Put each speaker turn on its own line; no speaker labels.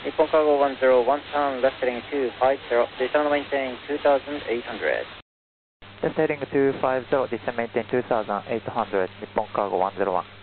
Nippon Cargo 101, turn left heading 250, descend maintain 2800.
Left heading 250, descend maintain 2800, Nippon Cargo 101.